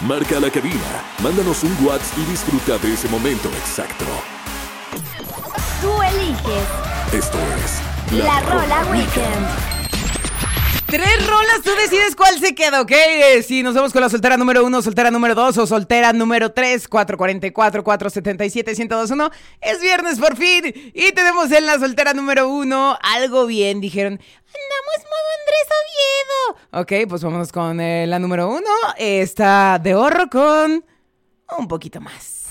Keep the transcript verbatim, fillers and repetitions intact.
Marca la cabina, mándanos un WhatsApp y disfruta de ese momento exacto. Tú eliges. Esto es La, la Rola, Rola Weekend. Weekend. Tres rolas, tú decides cuál se queda, ¿ok? Eh, si nos vamos con la soltera número uno, soltera número dos o soltera número tres, cuatro cuatro cuatro, cuatro siete siete, uno cero dos uno. Es viernes por fin y tenemos en la soltera número uno algo bien, dijeron. Andamos modo Andrés Oviedo. Ok, pues vámonos con eh, la número uno. Está de horror con un poquito más.